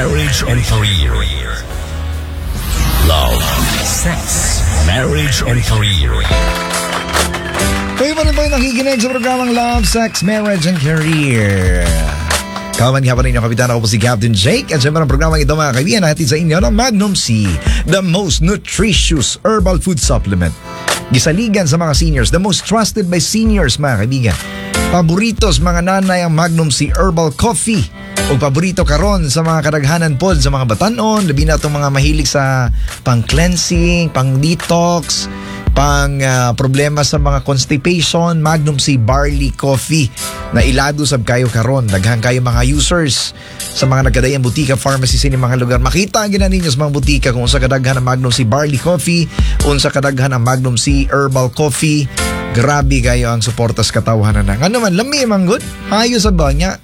marriage and career. Love, sex, marriage and career. Kayo pa rin po yung nakikinig sa programang Love, Sex, Marriage and Career. Kawan nga pa rin yung kapitan, ako po si Captain Jake. At syempre ang programang ito mga kaibigan natin sa inyo ng Magnum C, the most nutritious herbal food supplement. Gisaligan sa mga seniors, the most trusted by seniors mga kaibigan. Paboritos mga nanay ang Magnum C Herbal Coffee. O paborito karon sa mga kadaghanan pod sa mga batanon, labi na itong mga mahilig sa pang-cleansing, pang-detox, problema sa mga constipation. Magnum C Barley Coffee na ilado sab kayo karon. Daghan kayo mga users sa mga nagkadayang butika, pharmacy sa mga lugar. Makita ang gina ninyo sa mga butika kung unsa kadaghan ang Magnum C Barley Coffee, unsa kadaghan ang Magnum C Herbal Coffee. Grabe kayo ang suportas katawhanan na. Ano man, lami man good. Ayos sa ba niya.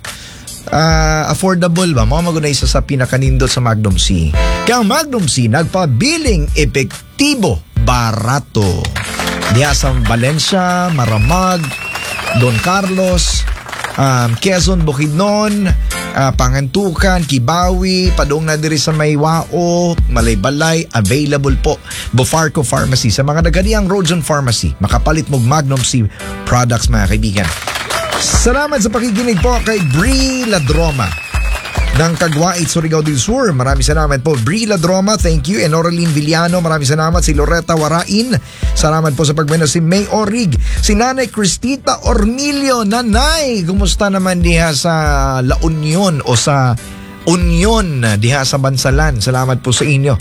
Affordable ba? Mga magunay isa sa pinakanindot sa Magnum C. Kaya ang Magnum C nagpabiling epektibo, barato. Diya sa Valencia, Maramag, Don Carlos, Quezon, Bukidnon, Pangantukan, Kibawi, padung na diri sa Maywao, Malaybalay, available po. Bofarco Pharmacy sa mga naganiyang Rojan Pharmacy. Makapalit mo Magnum C products mga kaibigan. Salamat sa pakikinig po kay Brie Ladroma ng Caguait, Surigao del Sur. Maraming salamat po Brie Ladroma, thank you. And Noraline Villano, maraming salamat. Si Loretta Warain, salamat po sa pagmeno. Si May Orig, si Nanay Cristita Ormilio. Nanay, kumusta naman diha sa La Union o sa Union diha sa Bansalan? Salamat po sa inyo,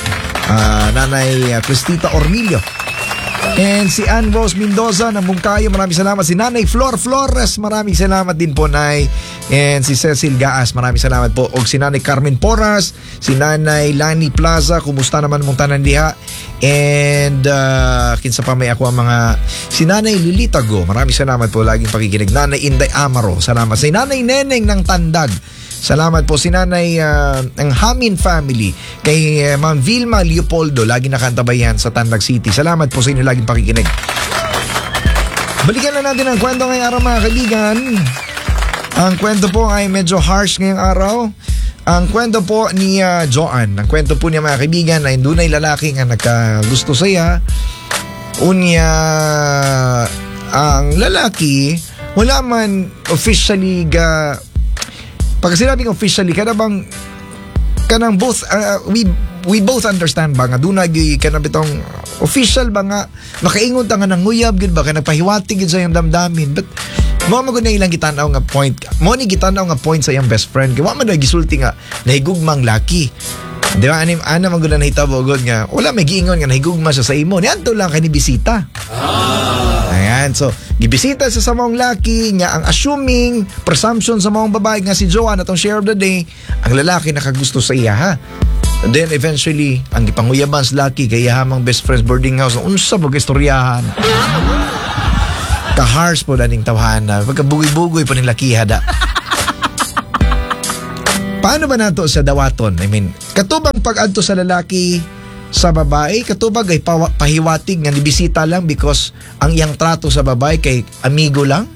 Nanay Cristita Ormilio. And si Ann Rose Mendoza ng Mungkayo, maraming salamat. Si Nanay Flor Flores, maraming salamat din po, Nay. And si Cecil Gaas, maraming salamat po. O si Nanay Carmen Porras, si Nanay Lani Plaza, kumusta naman mong tanan diha. And kinsa pa may ako ang mga, si Nanay Lilita Go, maraming salamat po, laging pakikinig. Nanay Inday Amaro, salamat. Si Nanay Neneng ng Tandag, salamat po. Si Nanay ang Hamin family, kay Ma'am Vilma Leopoldo, lagi nakantabayan sa Tandag City. Salamat po sa inyo, laging pakikinig. Balikan na natin ang kwento ngayong araw mga kaibigan. Ang kwento po ay medyo harsh ngayong araw. Ang kwento po ni Joanne, ang kwento po niya mga kaibigan ay doon ay lalaki nga nagkagusto saya. Unya, ang lalaki wala man officially pag sinabing officially, kanang both, we both understand ba nga doon kanang bitong official ba nga makaingon ta nga nang nguyab gid ba kay nagpahiwati gid sa iyang damdamin, but mo magud na ilang gitanaw nga point, mo ni gitanaw nga point sa iyang best friend kay wa man gisulti nga nahigugmang laki, di ba? Ana magud na hitabo gud nga wala may giingon nga nahigugma siya sa imo, niadto lang kay ni bisita. Ayan, so gibisita sa samong laki niya, ang assuming presumption sa mga babae nga si Joanne atong share of the day, ang lalaki nakagusto sa iya ha. And then eventually ang gipanguyaban sa laki kay hamang best friends boarding house, unsa ba istoryahan. Ka-harsh po daning tawhana, pagkabugoy-bugoy pa ning laki hada. Paano ba nato sa dawaton? I mean, katubang pag-adto sa lalaki sa babae, katubag ay pahiwatig nga nibisita lang because ang iyang trato sa babae kay amigo lang?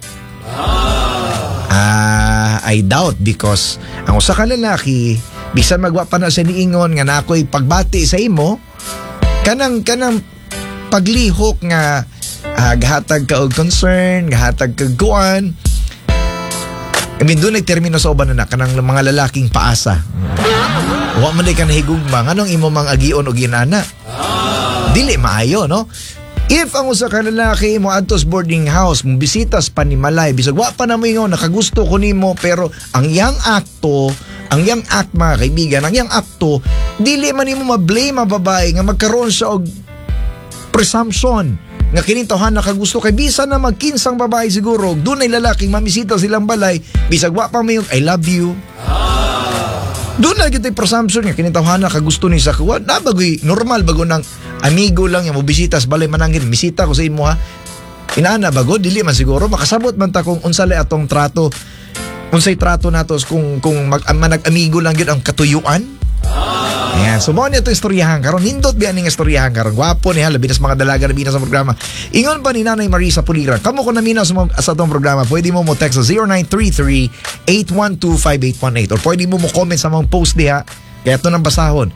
I doubt, because ang usa ka lalaki bisan magwa pa na sa niingon nga nakoy pagbati sa imo, kanang paglihok nga gahatag ka og concern, gahatag ka guan. I mean, doon ay termino sa uban na kanang mga lalaking paasa. Wa man day ka nahigugma, anong imo mang agion o ginana? Dili maayo, no? If ang usa ka lalaki mo adtos boarding house, mo bisitas panimalay, bisag wa pa na mo ingon nakagusto ko nimo, pero ang yang act mga kaibigan, ang yang akto, dili man nimo ma-blame ang babae nga magkaroon siya og presumption nga kining tawhan nakagusto kay bisan na magkinsang babae siguro dunay lalaking mamisita silang balay, bisag wa pa may I love you. Doon na kita presumption nga kinitawhan na kagusto ni sa kuwa. Nabagoy, normal bago ng amigo lang yung mobisitas balay manangin. Bisita ko sa imo ha. Inaana bago, dili man siguro. Makasabot man ta kung unsay atong trato. Unsay trato nato kung manag-amigo lang yun ang katuyuan. Ayan, so mo niya ito istoryahan karon. Hindot biya ning istoryahan karon. Gwapo niya, labi na sa mga dalaga na bina sa programa. Ingon pa ni Nanay Marisa Puliran, kamo ko na minaw sa itong programa, pwede mo text sa 0933-812-5818 or pwede mo comment sa mga post diha Kaya ito nang basahon.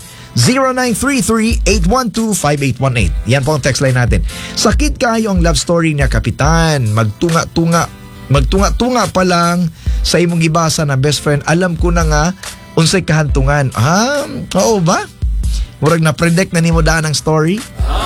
0933-812-5818. Yan po ang text line natin. Sakit kayo ang love story niya, Kapitan. Magtunga pa lang sa imong gibasa na best friend. Alam ko na nga unsay kahantungan. Oo ba? Murag na-predict na nimo daan ang story?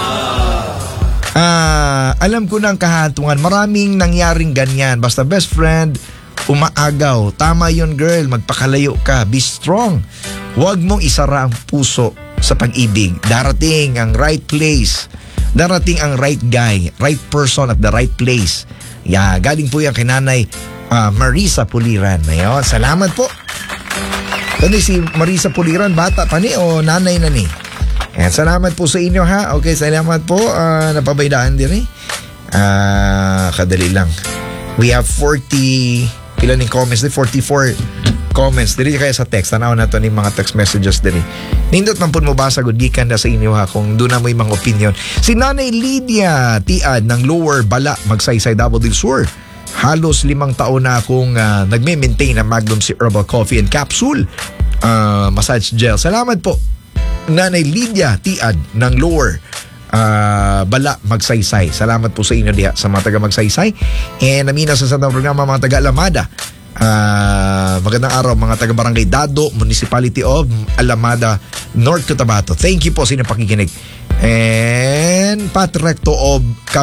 Alam ko na ang kahantungan. Maraming nangyaring ganyan. Basta best friend, umaagaw. Tama yun, girl. Magpakalayo ka. Be strong. Huwag mong isara ang puso sa pag-ibig. Darating ang right place. Darating ang right guy, right person at the right place. Galing po yan kay Nanay Marisa Puliran. Ayun, salamat po. Ano si Marisa Puliran? Bata pa ni o nanay na ni? Ayan, salamat po sa inyo ha. Okay, salamat po. Napabaydaan din kadali lang. We have 40 ilan yung comments? 44 comments diri kaya sa text. Tanaw na to ni mga text messages diri. Nindot man po mo basa gud gikan da sa inyo ha kung doon na mo yung mga opinion. Si Nanay Lydia Tiad ng Lower Bala, Magsaysay, Davao del Sur. Halos 5 taon na akong nagme-maintain ng Magnum si Herbal Coffee and Capsule Massage Gel. Salamat po Nanay Lydia Tiad ng Lower Bala, Magsaysay. Salamat po sa inyo diha sa mga taga Magsaysay. And namina sa satang programa mga taga Alamada. Magandang araw mga taga Barangay Dado, Municipality of Alamada, North Cotabato. Thank you po sa inyong pakikinig. And Pat Recto of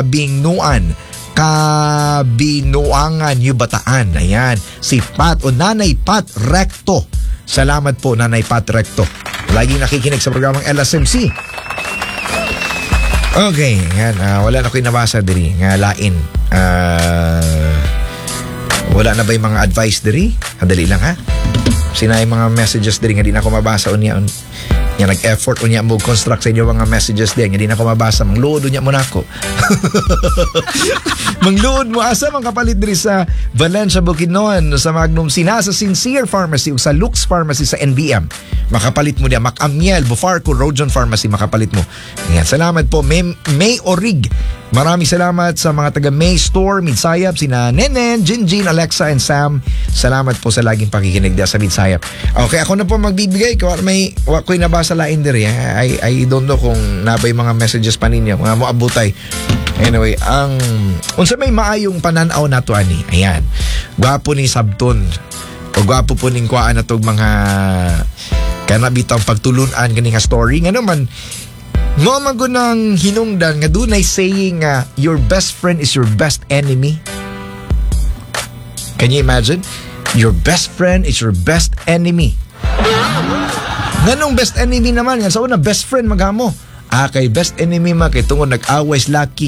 Kabinuangan, Yubataan. Ayan, si Pat o Nanay Pat Recto. Salamat po Nanay Pat Recto. Lagi nakikinig sa programang LSMC. Okay, yan. Wala na ko nabasa diri nga lain. Wala na ba yung mga advice diri? Kadali lang ha. Sinay mga messages diri nga di na ako mabasa unya. Nga nag-effort unya mo construct sa inyo mga messages diri nga di na ako mabasa. Mangluod unya mo na ako. Mangluod mo asa mga kapalit diri sa Valencia, Bukidnon, sa Magnum Sina, sa Sincere Pharmacy o sa Lux Pharmacy sa NBM. Makapalit mo diya. Macamiel, Bufarco, Rojon Pharmacy, makapalit mo. Yan. Salamat po. May Orig. Maraming salamat sa mga taga May Store, Midsayap, sina Nenen, Jinjin, Alexa, and Sam. Salamat po sa laging pakikinig diya sa Midsayap. Okay, ako na po magbibigay. Wako'y nabasa lain diri. I don't know kung nabay mga messages pa ninyo. Mga moabutay. Anyway, unsa may maayong pananaw nato ani. Ayan. Gwapo ni Sabton. O gwapo po ning kuan natog mga kanabitang pagtulunan gani nga story nga naman mo magunang hinungdan nga dunay saying your best friend is your best enemy. Can you imagine? Your best friend is your best enemy. Nganong best enemy naman nga sa una best friend magamo. Kay best enemy kay tungod nag-away lucky.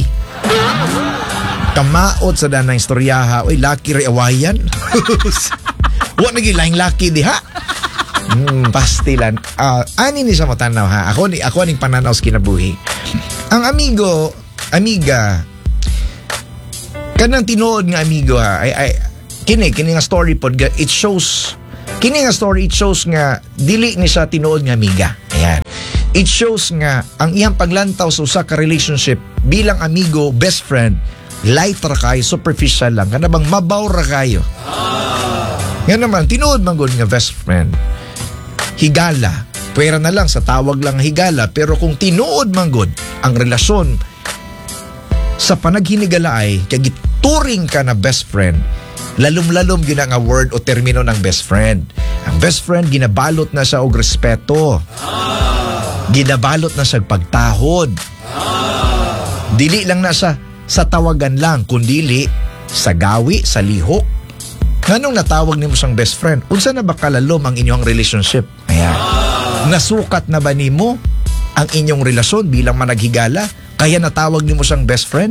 Kamaot sa danang istoryaha, oy lucky ray awayan. Wa nagilaing lucky diha. Pastilan. Ani ni sa matanaw ha. Ako ning pananaw sa kinabuhi. Ang amiga, kanang tinuod nga amigo ha. Kini nga story pod it shows nga dili ni siya tinuod nga amiga. Ayan. It shows nga ang iyang paglantaw sa usa ka relationship bilang amigo, best friend, light ra kayo, superficial lang. Kana bang mabaw ra kayo. Yan naman, tinuod man gud nga best friend. Higala. Pwera na lang sa tawag lang higala, pero kung tinuod man gud ang relasyon sa panaghinigala ay kay gituring ka na best friend, lalom-lalom gyud nga word o termino ng best friend. Ang best friend ginabalot na siya og respeto. Ginabalot na siya pagtahod. Dili lang na siya sa tawagan lang, kundili sa gawi, sa lihok. Nganong natawag nimo siyang best friend? Unsa na ba kalalom ang inyong relationship? Ayan. Nasukat na ba nimo ang inyong relasyon bilang managhigala? Kaya natawag nimo siyang best friend?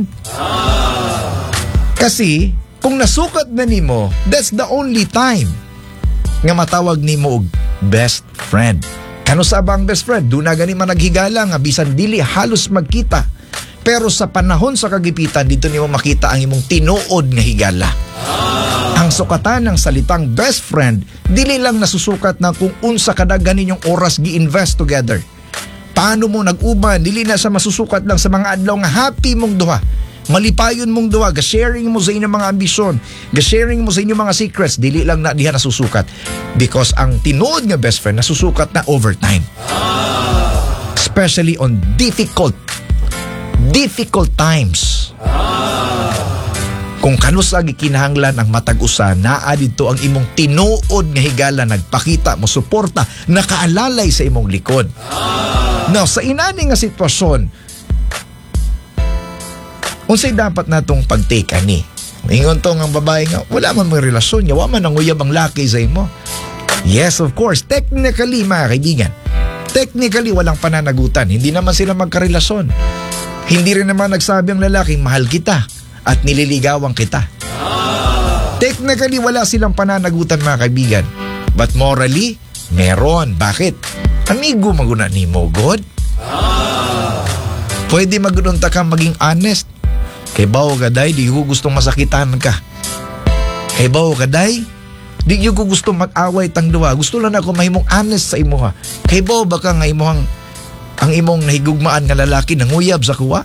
Kasi kung nasukat na nimo, that's the only time nga matawag nimo og best friend. Kano sa bang best friend? Doon na gani managhigala nga bisan dili halos magkita. Pero sa panahon sa kagipitan, dito nimo makita ang imong tinuod nga higala. Ang sukatan ng salitang best friend, dili lang nasusukat na kung unsa kadaghan ninyong oras gi-invest together. Paano mo nag-uban, dili na sa masusukat lang sa mga adlaw nga happy mong duha. Malipayon mong duwa, ga-sharing mo sa inyong mga ambisyon, ga-sharing mo sa inyong mga secrets, dili lang na diha nasusukat. Because ang tinuod nga best friend, nasusukat na over time. Especially on difficult times. Kung kanus agi kinahanglan ang matag usa, naa didto ang imong tinuod nga higala, nagpakita mo suporta, nakaalalay sa imong likod. Now, sa inani nga sitwasyon, unsay dapat natong pag-take ani? Ingon to nga babae nga, wala man may relasyon niya, wala man nanguyab ang laki sa imo. Yes, of course, technically mga kaibigan, technically walang pananagutan, hindi naman sila magkarelasyon. Hindi rin naman nagsabi ang lalaking mahal kita at nililigawan kita. Technically wala silang pananagutan mga kaibigan, but morally, meron. Bakit? Amigo maguna ni mo, God. Pwede magununta ka maging honest. Kay bao kaday, di ko gustong masakitan ka. Kay bao kaday, di ko gustong mag-away tang duwa. Gusto lang ako mahimong honest sa imo ha. Kay bao baka nga imuhang ang imong nahigugmaan nga lalaki nanguyab sa kuwa?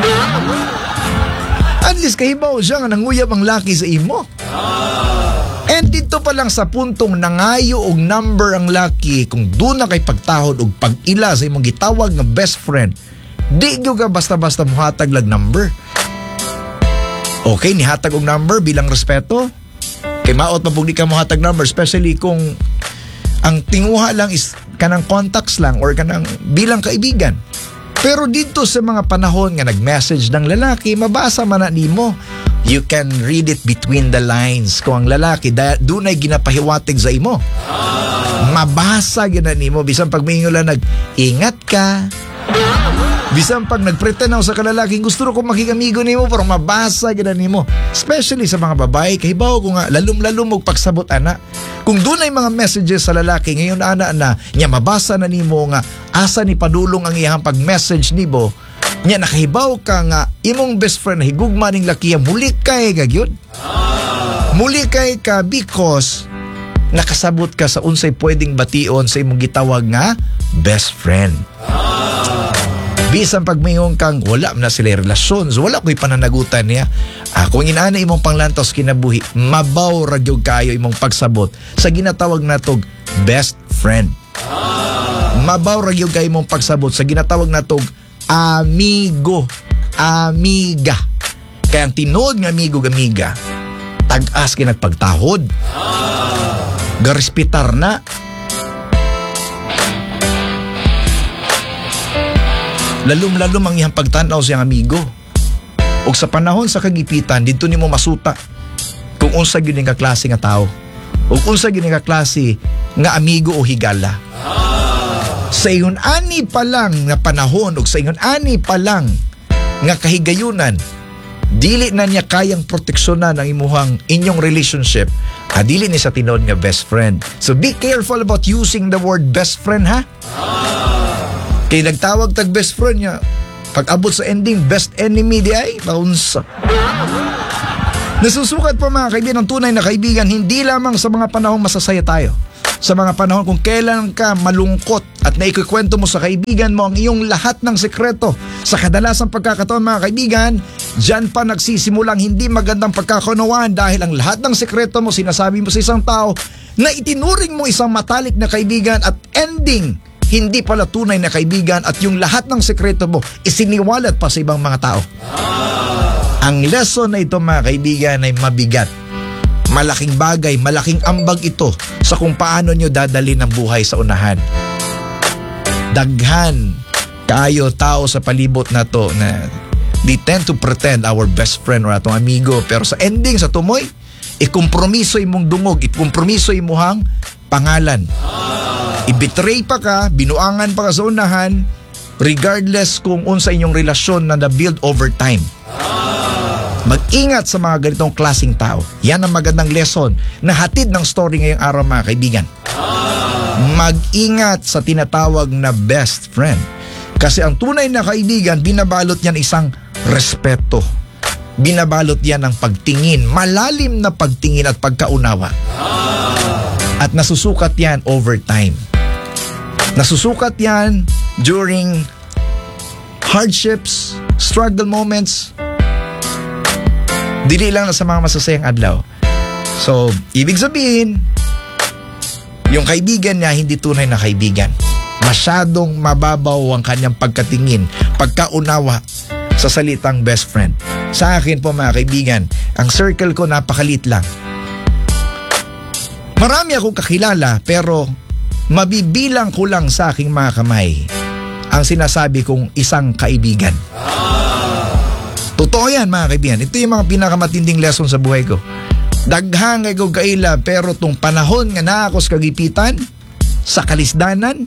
At least kay bao siya nga nanguyab ang laki sa imo. And dito pa lang sa puntong nangayo og number ang laki, kung doon na kay pagtahod og pag-ila sa imong gitawag nga best friend, di ka basta-basta muhatag lag number. Okay, nihatag og number bilang respeto. Kay maot na di ka muhatag number, especially kung ang tinguha lang is kanang contacts lang or kanang bilang kaibigan. Pero dito sa mga panahon nga nag-message ng lalaki, mabasa man na nimo. You can read it between the lines. Kung ang lalaki doon ay ginapahiwatig sa imo, mabasa gina nimo. Bisan pag may lang nag-ingat ka, bisan pag nagpretenaw sa kalalaking gusto ko makikamigo nimo, pero mabasa gina nimo. Especially sa mga babae, kahibaw ko nga lalum-lalum og pagsabot ana. Kung doon ay mga messages sa lalaki ngayon ana niya mabasa na nimo nga asa ni padulong ang iyang pag-message nimo, nya nakahibaw ka nga imong best friend higugma ning lakiya, muli kay gagyod. Muli kay ka because nakasabot ka sa unsay pwedeng bation sa imong gitawag nga best friend. Bisan pag mayong kang wala na sila relasyon, so wala ko'y pananagutan niya. Kung inaana imong panglantos kinabuhi, mabaw ragyog kayo imong pagsabot sa ginatawag natog best friend. Mabaw ragyog kayo imong pagsabot sa ginatawag natog amigo, amiga. Kaya ang tinod nga amigo, amiga, tag-as kinagpagtahod, garespitar na. Lalum-lalum ang iyang pagtanaw siyang amigo. O sa panahon sa kagipitan, dito nimo masuta kung unsa gyud nga klase nga tao. O unsa gyud nga klase nga amigo o higala. Sa iyon ani pa lang nga panahon o sa iyon ani pa lang nga kahigayunan, dili na niya kayang proteksyonan ang inyong relationship. Dili ni sa tinod nga best friend. So be careful about using the word best friend ha. Kaya nagtawag tag best friend niya, pag abot sa ending, best enemy di ay, maunsa. Nasusukat po mga kaibigan, ang tunay na kaibigan, hindi lamang sa mga panahong masasaya tayo. Sa mga panahon kung kailan ka malungkot at naikikwento mo sa kaibigan mo ang iyong lahat ng sekreto. Sa kadalasang pagkakataon mga kaibigan, dyan pa nagsisimulang hindi magandang pagkakaunawaan dahil ang lahat ng sekreto mo sinasabi mo sa isang tao na itinuring mo isang matalik na kaibigan at ending, hindi pala tunay na kaibigan at yung lahat ng sekreto mo isiniwalat pa sa ibang mga tao. Ang lesson na ito mga kaibigan ay mabigat. Malaking bagay, malaking ambag ito sa kung paano nyo dadali ng buhay sa unahan. Daghan kayo tao sa palibot na to na they tend to pretend our best friend or atong amigo, pero sa ending, sa tumoy, ikompromiso imong dungog, ikompromiso imuhang pangalan. I-betray pa ka, binuangan pa ka sa unahan, regardless kung unsa inyong relasyon na na-build over time. Mag-ingat sa mga ganitong klaseng tao. Yan ang magandang lesson na hatid ng story ngayong araw mga kaibigan. Mag-ingat sa tinatawag na best friend. Kasi ang tunay na kaibigan, binabalot yan isang respeto. Binabalot yan ng pagtingin, malalim na pagtingin at pagkaunawa. At nasusukat yan over time. Nasusukat yan during hardships, struggle moments, Dili lang na sa mga masasayang adlaw. So, ibig sabihin, yung kaibigan niya hindi tunay na kaibigan. Masyadong mababaw ang kanyang pagkatingin, pagkaunawa sa salitang best friend. Sa akin po mga kaibigan, ang circle ko napakalit lang. Marami akong kakilala pero mabibilang ko lang sa aking mga kamay ang sinasabi kong isang kaibigan. Totoo yan mga kaibigan. Ito yung mga pinakamatinding lesson sa buhay ko. Daghang kay ko kaila pero tong panahon nga na ako sa kagipitan, sa kalisdanan,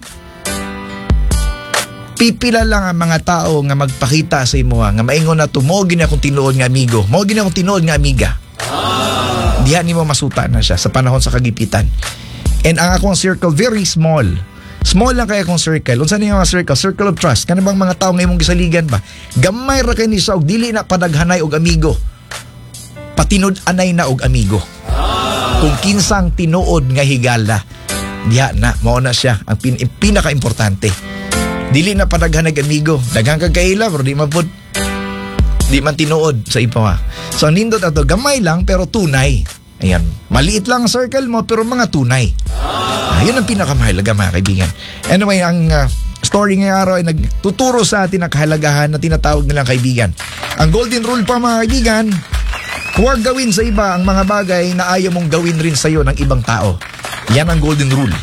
pipila lang ang mga tao nga magpakita sa imo nga maingon na tumogin akong tinuod nga amigo, mogin akong tinuod nga amiga. Diha nimo masuta na siya sa panahon sa kagipitan. And ang akong circle very small. Small lang kaya akong circle. Unsa niya nga circle? Circle of trust. Kana bang mga tao nga imong gisaligan ba? Gamay ra kay ni sa og dili na padaghanay og amigo. Patinud-anay na og amigo. Kung kinsang tinuod nga higala, diha na mao na siya ang pinaka-importante. Dili na padaghanay og amigo. Daghang kag kaila pero di man tinuod sa ipa. So nindot ato gamay lang pero tunay. Ayan, maliit lang ang circle mo pero mga tunay. Yun ang pinakamahalaga mga kaibigan. Anyway, ang story ngayong araw ay nagtuturo sa atin ang kahalagahan na tinatawag nilang kaibigan. Ang golden rule pa mga kaibigan, huwag gawin sa iba ang mga bagay na ayaw mong gawin rin sa iyo ng ibang tao. Yan ang golden rule.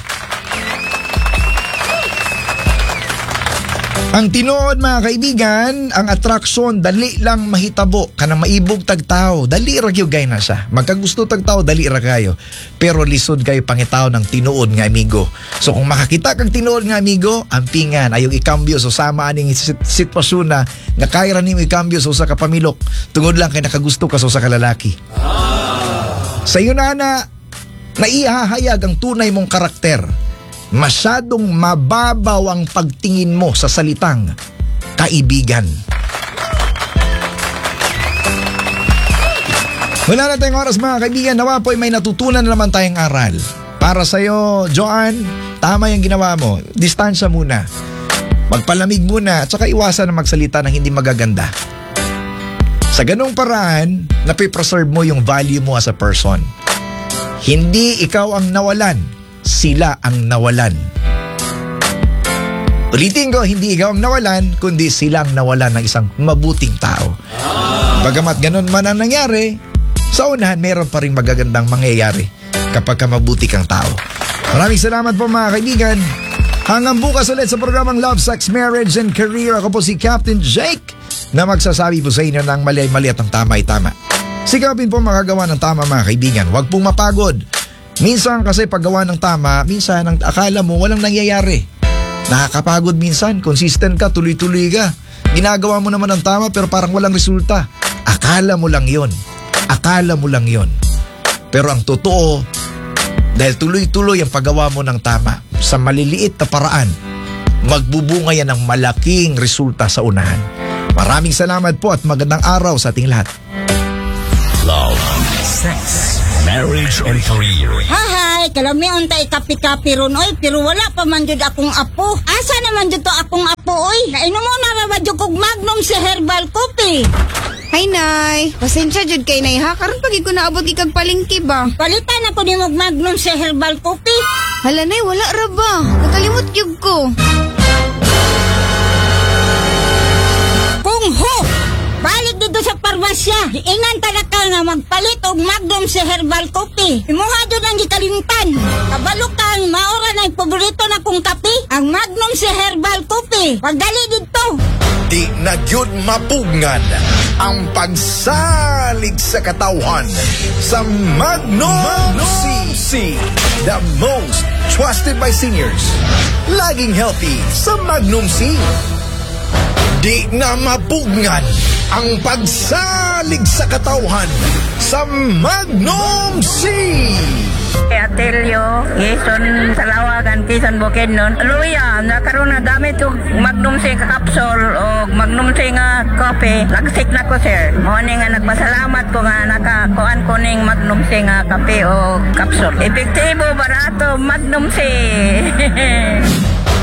Ang tinuod mga kaibigan, ang attraction dali lang mahitabo kanang maibog tag tao. Dali ra gyud gay na siya. Magkagusto tag tao dali ra kayo. Pero lisod kayo pangitaw ng tinuod nga amigo. So kung makakita kang tinuod nga amigo, ampingan ayong ikambyo so sama aning sitwasyon na nga kaya ra nimo ikambyo sa usa ka pamilok tungod lang kay nakagusto ka sa usa ka lalaki. Sa iyo na naihahayag ang tunay mong karakter. Masyadong mababaw ang pagtingin mo sa salitang kaibigan. Wala na tayong oras mga kaibigan. Nawa po'y may natutunan na naman tayong aral. Para sa'yo, Joanne, tama yung ginawa mo. Distansya muna. Magpalamig muna at saka iwasan na magsalita ng hindi magaganda. Sa ganung paraan, napipreserve mo yung value mo as a person. Hindi ikaw ang nawalan. Sila ang nawalan. Ulitin ko, hindi ikaw ang nawalan, kundi silang nawalan ng isang mabuting tao. Bagamat ganun man ang nangyari, sa unahan meron pa rin magagandang mangyayari kapag ka mabuti kang tao. Maraming salamat po mga kaibigan. Hanggang bukas ulit sa programang Love, Sex, Marriage and Career. Ako po si Captain Jake na magsasabi po sa inyo ng mali ay mali at ang tama ay tama. Sikapin po makagawa ng tama mga kaibigan. Huwag pong mapagod. Minsan kasi paggawa ng tama, minsan ang akala mo walang nangyayari. Nakakapagod minsan, consistent ka, tuloy-tuloy ka. Ginagawa mo naman ang tama pero parang walang resulta. Akala mo lang yon. Akala mo lang yon. Pero ang totoo, dahil tuloy-tuloy ang paggawa mo ng tama sa maliliit na paraan, magbubunga yan ng malaking resulta sa unahan. Maraming salamat po at magandang araw sa ating lahat. Love, Sex, Marriage and Career. Hahay, kalami untay kapi-kapi ron oy, pero wala pa man jud akong apo. Asa naman jud to akong apo oy? Nainom mo na ra jud kog Magnum si herbal coffee. Hay nay, pasensya jud kay nay ha, karon pagi ko naabot ikag palengke ba. Palitan ako nimo Magnum si herbal coffee. Hala nay, wala ra ba? Nakalimot gyud ko. Kung ho, balik dito sa parwasya. Ingan talaka nga magpalit og Magnum si herbal coffee. Imuha jud ang gikalimtan. Kabalo kang maora na paborito na kong kape, ang Magnum si herbal coffee. Pagdali dito. Di na gyud mapugngan ang pagsalig sa katawhan sa Magnum C. The most trusted by seniors. Laging healthy sa Magnum C. Di na mapugngan ang pagsalig sa katawhan sa Magnum C. Atilio, Quezon, Salawagan, Quezon, Bukidnon. Luya, nakaroon na dami ito Magnum C kapsul o Magnum C nga kape. Lagsik na ko, sir. Muna nga nagpasalamat ko nga nakakuan ko ning Magnum C nga kape o kapsul. Epektibo, barato, Magnum C.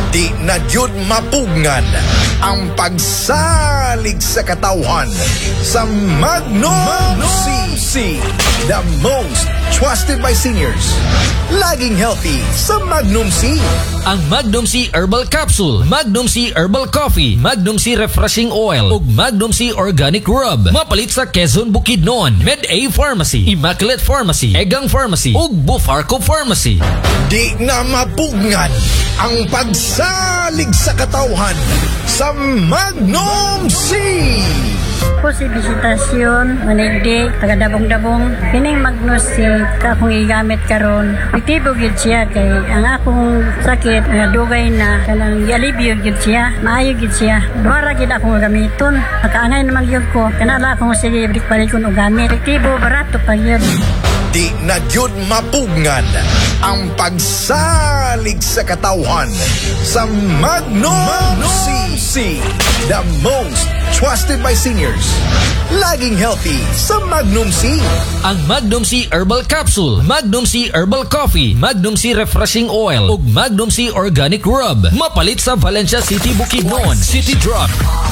Di na jud mapugngan ang pagsalig sa katawhan sa Magnum C. The most trusted by seniors. Laging healthy sa Magnum C. Ang Magnum C Herbal Capsule, Magnum C Herbal Coffee, Magnum C Refreshing Oil, ug Magnum C Organic Rub. Mapalit sa Quezon Bukidnon, Med-A Pharmacy, Immaculate Pharmacy, Egang Pharmacy, ug Bufarco Pharmacy. Di na mapugngan ang pagsalig sa katawhan sa Magnum C. Po si bisitasyon, manigdik, taga-dabong-dabong. Kining magnosik akong igamit karon. Itibo gid siya kay ang akong sakit nga dugay na kanang alibyo gid siya, maayo gid siya. Duara gid akong gamiton. Nakaangay naman gyud ko. Kanala akong sige balik-balikon og gamit. Itibo barato pa gyud. Di na jud mapugngan ang pagsalig sa katawhan sa Magnum C. The most trusted by seniors. Laging healthy sa Magnum C. Ang Magnum C Herbal Capsule, Magnum C Herbal Coffee, Magnum C Refreshing Oil, ug Magnum C Organic Rub. Mapalit sa Valencia City, Bukidnon, City Drug.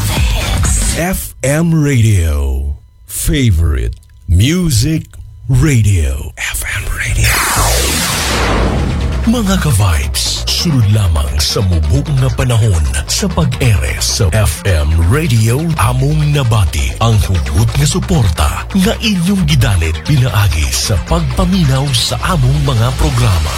FM Radio. Favorite Music Radio. FM Radio. Mga ka-vibes, sunod lamang sa mubuk na panahon sa pag-ere sa FM Radio. Among nabati ang hugot nga suporta nga inyong gidalit pinaagi sa pagpaminaw sa among mga programa.